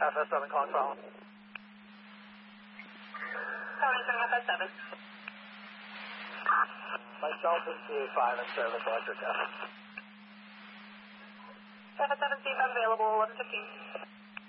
FS7 calling phone. 7 FS7. Myself and CA5 in service, electric. FS7 C5 available, 11:15.